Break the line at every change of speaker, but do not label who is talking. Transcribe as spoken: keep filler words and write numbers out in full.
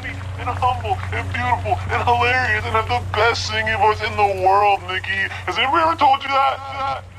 funny and humble and beautiful and hilarious and have the best singing voice in the world, Nikki. Has anybody ever told you that?